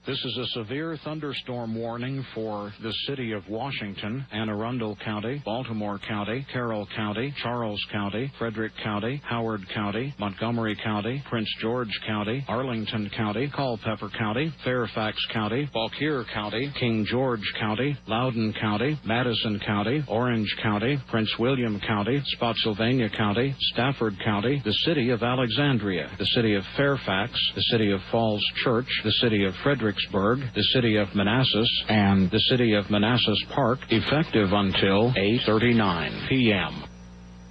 This is a severe thunderstorm warning for the city of Washington, Anne Arundel County, Baltimore County, Carroll County, Charles County, Frederick County, Howard County, Montgomery County, Prince George County, Arlington County, Culpeper County, Fairfax County, Fauquier County, King George County, Loudoun County, Madison County, Orange County, Prince William County, Spotsylvania County, Stafford County, the city of Alexandria, the city of Fairfax, the city of Falls Church, the city of Fredericksburg, the city of Manassas, and the city of Manassas Park, effective until 8:39 p.m.